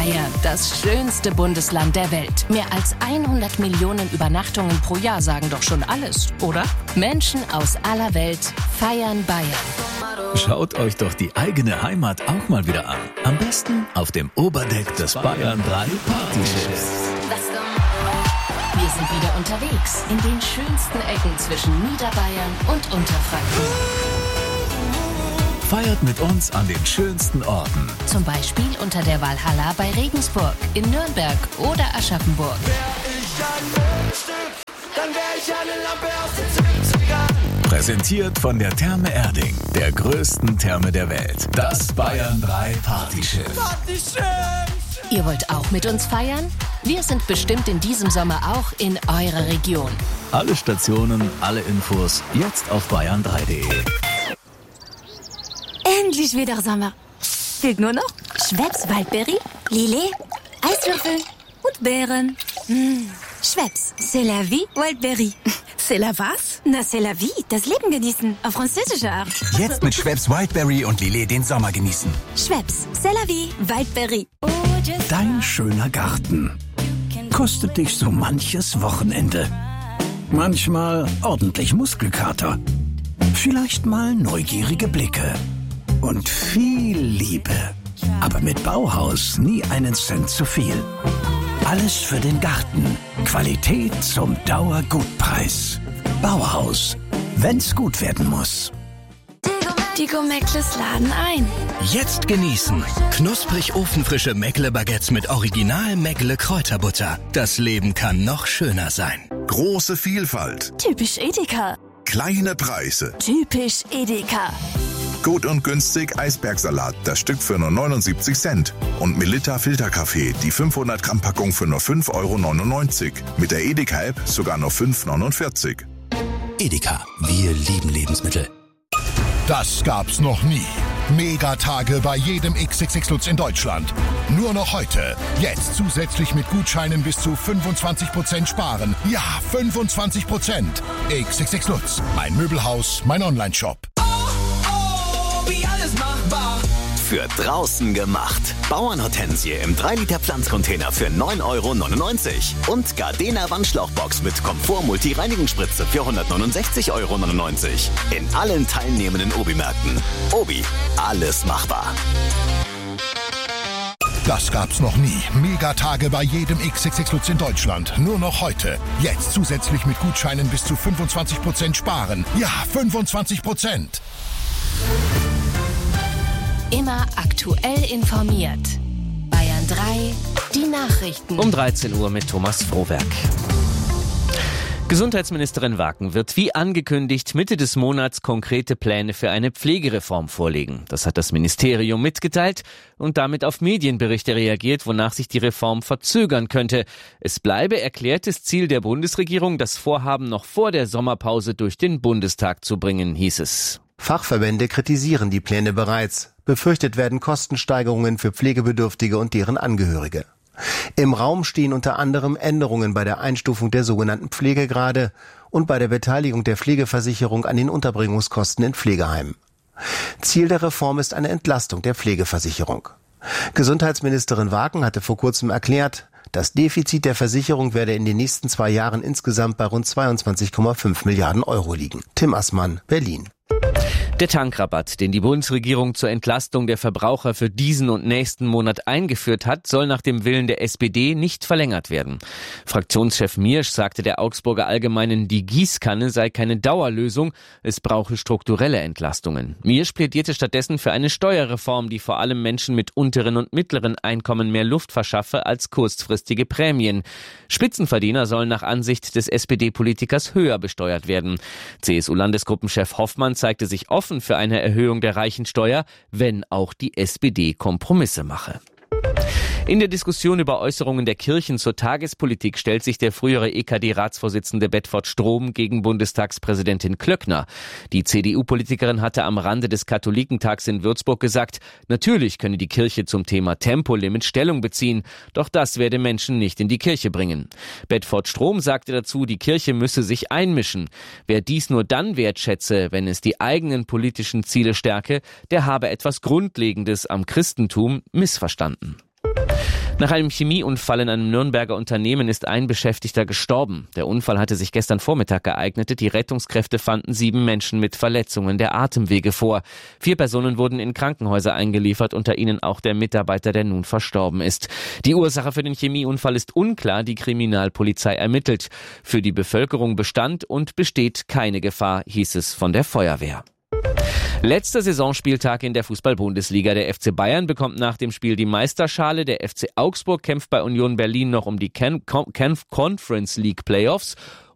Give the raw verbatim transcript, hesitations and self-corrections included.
Bayern, das schönste Bundesland der Welt. Mehr als hundert Millionen Übernachtungen pro Jahr sagen doch schon alles, oder? Menschen aus aller Welt feiern Bayern. Schaut euch doch die eigene Heimat auch mal wieder an. Am besten auf dem Oberdeck des Bayern drei Partyschiffs. Wir sind wieder unterwegs in den schönsten Ecken zwischen Niederbayern und Unterfranken. Feiert mit uns an den schönsten Orten. Zum Beispiel unter der Walhalla bei Regensburg, in Nürnberg oder Aschaffenburg. Wär ich ein Münzstück, dann wär ich eine Lampe aus den siebzigern. Präsentiert von der Therme Erding, der größten Therme der Welt. Das Bayern drei Partyschiff. Partyschiff! Ihr wollt auch mit uns feiern? Wir sind bestimmt in diesem Sommer auch in eurer Region. Alle Stationen, alle Infos jetzt auf bayern drei punkt de. Endlich wieder Sommer. Fehlt nur noch Schweppes Waldberry, Lillet, Eiswürfel und Beeren. Mmh. Schweppes, c'est la vie, Waldberry. C'est la was? Na, c'est la vie, das Leben genießen, auf französische Art. Jetzt mit Schweppes Wildberry und Lillet den Sommer genießen. Schweppes, c'est la vie, Waldberry. Dein schöner Garten kostet dich so manches Wochenende. Manchmal ordentlich Muskelkater. Vielleicht mal neugierige Blicke. Und viel Liebe. Aber mit Bauhaus nie einen Cent zu viel. Alles für den Garten. Qualität zum Dauergutpreis. Bauhaus. Wenn's gut werden muss. Die Gomeckles laden ein. Jetzt genießen. Knusprig ofenfrische Meckle-Baguettes mit Original Meckle-Kräuterbutter. Das Leben kann noch schöner sein. Große Vielfalt. Typisch Edeka. Kleine Preise. Typisch Edeka. Gut und günstig Eisbergsalat, das Stück für nur neunundsiebzig Cent. Und Melitta Filterkaffee, die fünfhundert Gramm Packung für nur fünf Euro neunundneunzig. Mit der Edeka-App sogar nur fünf Euro neunundvierzig. Edeka, wir lieben Lebensmittel. Das gab's noch nie. Megatage bei jedem X X X Lutz in Deutschland. Nur noch heute. Jetzt zusätzlich mit Gutscheinen bis zu fünfundzwanzig Prozent sparen. Ja, fünfundzwanzig Prozent. X X X Lutz, mein Möbelhaus, mein Onlineshop. Wie alles machbar. Für draußen gemacht. Bauernhortensie im drei Liter Pflanzcontainer für neun Euro neunundneunzig. Und Gardena Wandschlauchbox mit Komfort-Multi-Reinigungsspritze für hundertneunundsechzig Euro neunundneunzig. In allen teilnehmenden Obi-Märkten. Obi, alles machbar. Das gab's noch nie. Megatage bei jedem X X X Lutz in Deutschland. Nur noch heute. Jetzt zusätzlich mit Gutscheinen bis zu fünfundzwanzig Prozent sparen. Ja, fünfundzwanzig Prozent. Immer aktuell informiert. Bayern drei, die Nachrichten. Um dreizehn Uhr mit Thomas Frohwerk. Gesundheitsministerin Waken wird wie angekündigt Mitte des Monats konkrete Pläne für eine Pflegereform vorlegen. Das hat das Ministerium mitgeteilt und damit auf Medienberichte reagiert, wonach sich die Reform verzögern könnte. Es bleibe erklärtes Ziel der Bundesregierung, das Vorhaben noch vor der Sommerpause durch den Bundestag zu bringen, hieß es. Fachverbände kritisieren die Pläne bereits. Befürchtet werden Kostensteigerungen für Pflegebedürftige und deren Angehörige. Im Raum stehen unter anderem Änderungen bei der Einstufung der sogenannten Pflegegrade und bei der Beteiligung der Pflegeversicherung an den Unterbringungskosten in Pflegeheimen. Ziel der Reform ist eine Entlastung der Pflegeversicherung. Gesundheitsministerin Waken hatte vor kurzem erklärt, das Defizit der Versicherung werde in den nächsten zwei Jahren insgesamt bei rund zweiundzwanzig Komma fünf Milliarden Euro liegen. Tim Assmann, Berlin. Der Tankrabatt, den die Bundesregierung zur Entlastung der Verbraucher für diesen und nächsten Monat eingeführt hat, soll nach dem Willen der S P D nicht verlängert werden. Fraktionschef Miersch sagte der Augsburger Allgemeinen, die Gießkanne sei keine Dauerlösung, es brauche strukturelle Entlastungen. Miersch plädierte stattdessen für eine Steuerreform, die vor allem Menschen mit unteren und mittleren Einkommen mehr Luft verschaffe als kurzfristige Prämien. Spitzenverdiener sollen nach Ansicht des S P D-Politikers höher besteuert werden. C S U-Landesgruppenchef Hoffmann zeigte sich offen für eine Erhöhung der Reichensteuer, wenn auch die S P D Kompromisse mache. In der Diskussion über Äußerungen der Kirchen zur Tagespolitik stellt sich der frühere E K D-Ratsvorsitzende Bedford Strom gegen Bundestagspräsidentin Klöckner. Die C D U-Politikerin hatte am Rande des Katholikentags in Würzburg gesagt, natürlich könne die Kirche zum Thema Tempolimit Stellung beziehen, doch das werde Menschen nicht in die Kirche bringen. Bedford Strom sagte dazu, die Kirche müsse sich einmischen. Wer dies nur dann wertschätze, wenn es die eigenen politischen Ziele stärke, der habe etwas Grundlegendes am Christentum missverstanden. Nach einem Chemieunfall in einem Nürnberger Unternehmen ist ein Beschäftigter gestorben. Der Unfall hatte sich gestern Vormittag ereignet. Die Rettungskräfte fanden sieben Menschen mit Verletzungen der Atemwege vor. Vier Personen wurden in Krankenhäuser eingeliefert, unter ihnen auch der Mitarbeiter, der nun verstorben ist. Die Ursache für den Chemieunfall ist unklar, die Kriminalpolizei ermittelt. Für die Bevölkerung bestand und besteht keine Gefahr, hieß es von der Feuerwehr. Letzter Saisonspieltag in der Fußball-Bundesliga. Der F C Bayern bekommt nach dem Spiel die Meisterschale. Der F C Augsburg kämpft bei Union Berlin noch um die Can- Can- Conference League Playoffs.